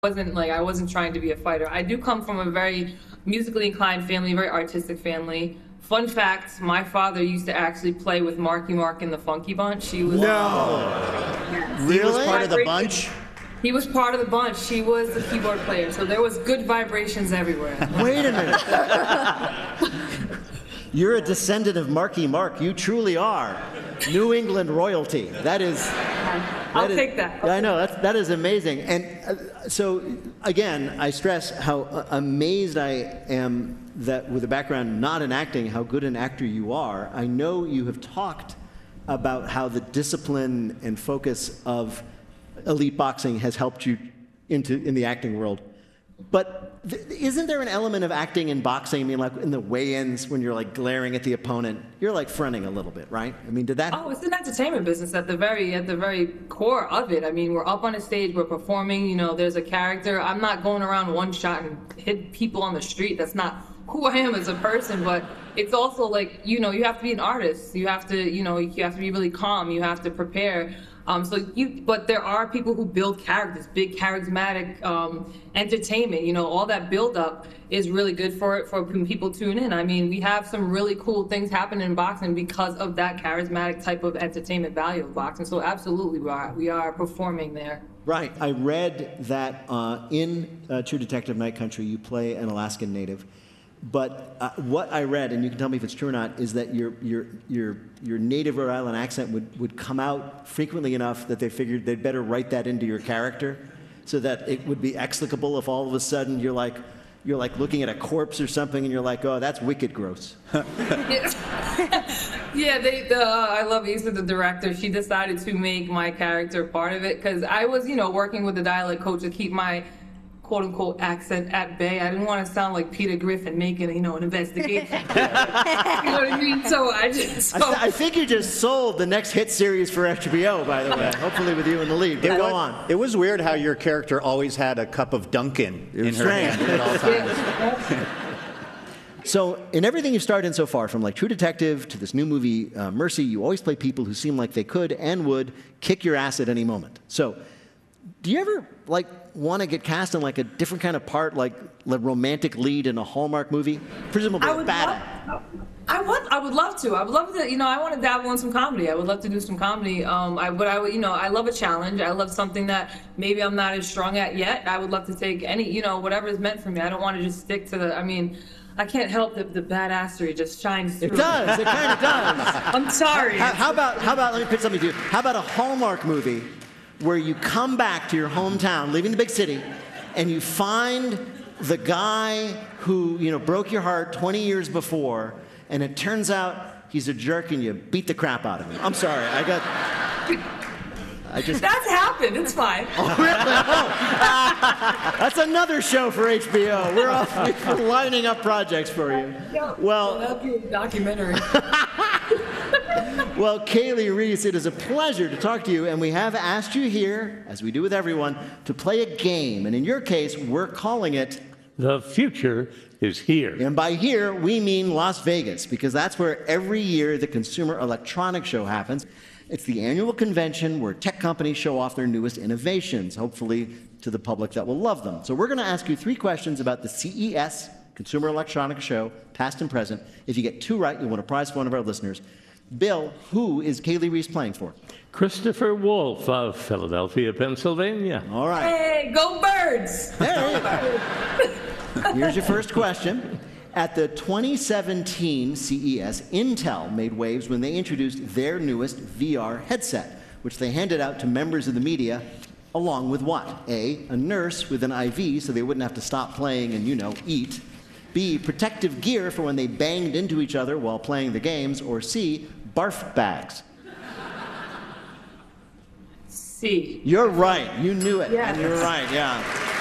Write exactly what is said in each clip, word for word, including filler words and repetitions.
wasn't like I wasn't trying to be a fighter. I do come from a very musically inclined family, very artistic family. Fun fact, my father used to actually play with Marky Mark in the Funky Bunch. He was No. Yes. Really? He was part of the bunch? He was part of the bunch. He was the keyboard player, so there was good vibrations everywhere. Wait a minute. You're a descendant of Marky Mark. You truly are. New England royalty. That is... I'll that is, take that. I'll I know, that's, that is amazing. And uh, so, again, I stress how uh, amazed I am that with a background not in acting, how good an actor you are. I know you have talked about how the discipline and focus of elite boxing has helped you into in the acting world. But th isn't there an element of acting in boxing? I mean, like in the weigh-ins when you're like glaring at the opponent, you're like fronting a little bit, right? I mean, did that? Oh, it's an entertainment business at the very at the very core of it. I mean, we're up on a stage, we're performing. You know, there's a character. I'm not going around one shot and hit people on the street. That's not who I am as a person. But it's also like, you know, you have to be an artist. You have to, you know, you have to be really calm. You have to prepare. Um, so you, but there are people who build characters, big charismatic um, entertainment. You know, all that build-up is really good for it for when people tune in. I mean, we have some really cool things happening in boxing because of that charismatic type of entertainment value of boxing. So absolutely, we are we are performing there. Right. I read that uh, in uh, True Detective Night Country, you play an Alaskan native. But uh, what I read, and you can tell me if it's true or not, is that your your your your native Rhode Island accent would would come out frequently enough that they figured they'd better write that into your character, so that it would be explicable if all of a sudden you're like you're like looking at a corpse or something, and you're like, oh, that's wicked gross. Yeah, they. The, uh, I love Issa, the director. She decided to make my character part of it because I was, you know, working with the dialect coach to keep my quote-unquote accent at bay. I didn't want to sound like Peter Griffin making, you know, an investigation. You know what I mean? So I just... So. I, th I think you just sold the next hit series for H B O, by the way. Hopefully with you in the lead. But go on. It was weird how your character always had a cup of Dunkin' in her hand at all times. So in everything you've starred in so far, from like True Detective to this new movie, uh, Mercy, you always play people who seem like they could and would kick your ass at any moment. So do you ever, like, want to get cast in like a different kind of part, like the romantic lead in a Hallmark movie? Presumably I would bad. Love, I would. I would love to. I would love to. You know, I want to dabble in some comedy. I would love to do some comedy. Um, I but I would. You know, I love a challenge. I love something that maybe I'm not as strong at yet. I would love to take any. You know, whatever is meant for me. I don't want to just stick to the. I mean, I can't help that the badassery just shines through. It does. It kind of does. I'm sorry. How, how about? How about? Let me pitch something to you. How about a Hallmark movie where you come back to your hometown, leaving the big city, and you find the guy who, you know, broke your heart twenty years before, and it turns out he's a jerk and you beat the crap out of him. I'm sorry, I got... I just... That's happened, it's fine. Oh, really? Oh. That's another show for H B O. We're, off, we're lining up projects for you. Well, that'll be a documentary. Well, Kali Reis, it is a pleasure to talk to you, and we have asked you here, as we do with everyone, to play a game. And in your case, we're calling it... The Future is Here. And by here, we mean Las Vegas, because that's where every year the Consumer Electronics Show happens. It's the annual convention where tech companies show off their newest innovations, hopefully to the public that will love them. So we're going to ask you three questions about the C E S, Consumer Electronics Show, past and present. If you get two right, you'll win a prize for one of our listeners. Bill, who is Kali Reis playing for? Christopher Wolf of Philadelphia, Pennsylvania. All right. Hey, go Birds! Hey. Here's your first question. At the twenty seventeen C E S, Intel made waves when they introduced their newest V R headset, which they handed out to members of the media, along with what? A, a nurse with an I V so they wouldn't have to stop playing and, you know, eat. B, protective gear for when they banged into each other while playing the games. Or C, barf bags. C. You're right. You knew it. Yes. And you're right, yeah.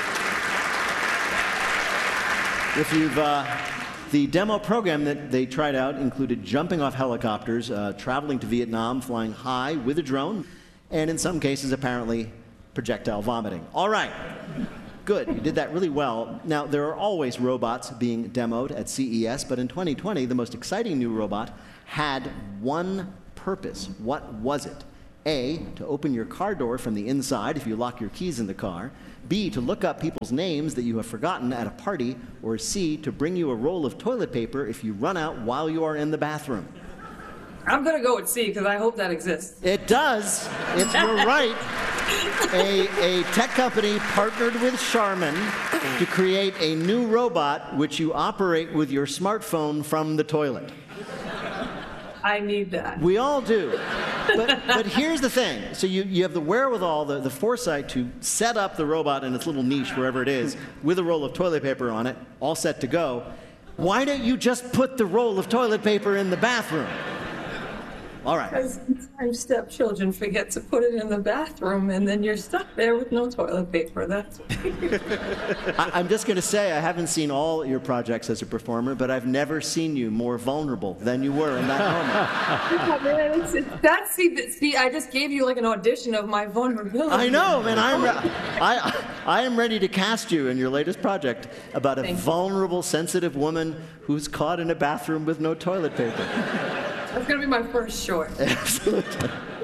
If you've... Uh, The demo program that they tried out included jumping off helicopters, uh, traveling to Vietnam, flying high with a drone, and in some cases, apparently, projectile vomiting. All right. Good. You did that really well. Now, there are always robots being demoed at C E S, but in twenty twenty, the most exciting new robot had one purpose. What was it? A, to open your car door from the inside if you lock your keys in the car. B, to look up people's names that you have forgotten at a party. Or C, to bring you a roll of toilet paper if you run out while you are in the bathroom. I'm gonna go with C because I hope that exists. It does. If you're right, a, a tech company partnered with Charmin to create a new robot which you operate with your smartphone from the toilet. I need that. We all do. But, but here's the thing. So you, you have the wherewithal, the, the foresight to set up the robot in its little niche, wherever it is, with a roll of toilet paper on it, all set to go. Why don't you just put the roll of toilet paper in the bathroom? All right. Because sometimes stepchildren forget to put it in the bathroom, and then you're stuck there with no toilet paper. That's weird. I, I'm just going to say I haven't seen all your projects as a performer, but I've never seen you more vulnerable than you were in that moment. Yeah, man, it's, it's, that's see, see, I just gave you like an audition of my vulnerability. I know, man. I'm re- I, I am ready to cast you in your latest project about a Thank you. vulnerable, sensitive woman who's caught in a bathroom with no toilet paper. That's gonna be my first short. Absolutely.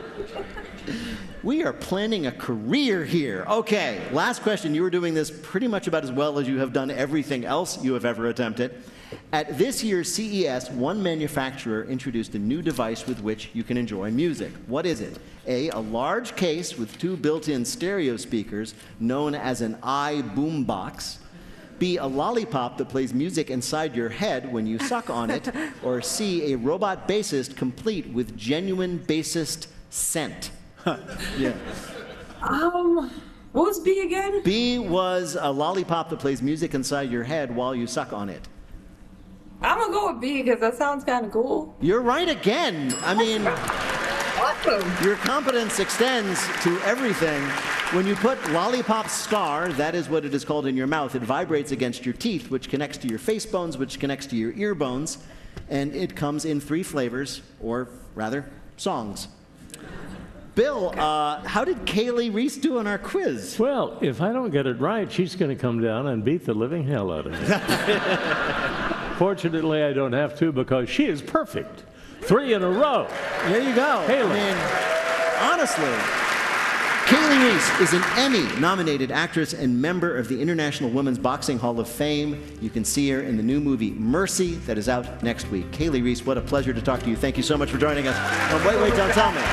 We are planning a career here. Okay, last question. You were doing this pretty much about as well as you have done everything else you have ever attempted. At this year's C E S, one manufacturer introduced a new device with which you can enjoy music. What is it? A, a large case with two built-in stereo speakers known as an iBoombox. B, a lollipop that plays music inside your head when you suck on it. Or C, a robot bassist complete with genuine bassist scent. Yeah. Um, what was B again? B was a lollipop that plays music inside your head while you suck on it. I'm gonna go with B because that sounds kind of cool. You're right again. I mean, Awesome. your competence extends to everything. When you put Lollipop Star, that is what it is called, in your mouth, it vibrates against your teeth, which connects to your face bones, which connects to your ear bones, and it comes in three flavors, or rather, songs. Bill, uh, how did Kaylee Reese do on our quiz? Well, if I don't get it right, she's going to come down and beat the living hell out of me. Fortunately, I don't have to because she is perfect. Three in a row. There you go. Kaylee. I mean, honestly, Kaylee Reese is an Emmy-nominated actress and member of the International Women's Boxing Hall of Fame. You can see her in the new movie Mercy that is out next week. Kaylee Reese, what a pleasure to talk to you. Thank you so much for joining us on Wait, Wait, Don't Tell Me.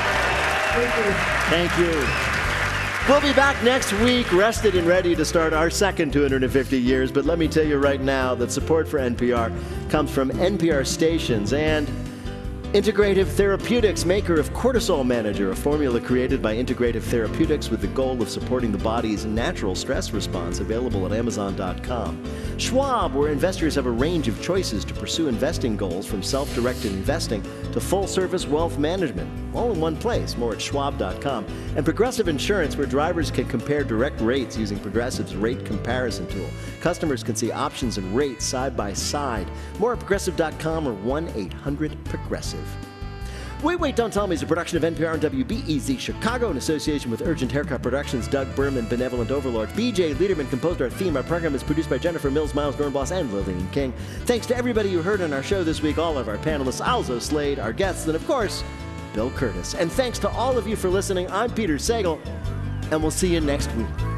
Thank you. We'll be back next week, rested and ready to start our second two hundred fifty years. But let me tell you right now that support for N P R comes from N P R stations and Integrative Therapeutics, maker of Cortisol Manager, a formula created by Integrative Therapeutics with the goal of supporting the body's natural stress response, available at amazon dot com. Schwab, where investors have a range of choices to pursue investing goals, from self-directed investing to full-service wealth management, all in one place. More at schwab dot com. And Progressive Insurance, where drivers can compare direct rates using Progressive's rate comparison tool. Customers can see options and rates side by side. More at progressive dot com or one eight hundred progressive. Wait, Wait, Don't Tell Me is a production of N P R and W B E Z Chicago in association with Urgent Haircut Productions, Doug Berman, Benevolent Overlord. B J Liederman composed our theme. Our program is produced by Jennifer Mills, Miles Dornbos, and Lillian King. Thanks to everybody you heard on our show this week, all of our panelists, Alzo Slade, our guests, and of course, Bill Curtis. And thanks to all of you for listening. I'm Peter Sagal, and we'll see you next week.